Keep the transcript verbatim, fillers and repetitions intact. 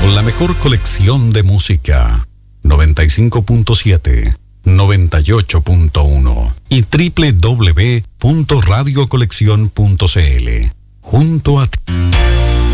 Con la mejor colección de música. noventa y cinco punto siete, noventa y ocho punto uno y doble u doble u doble u punto radio colección punto c l. Junto a ti.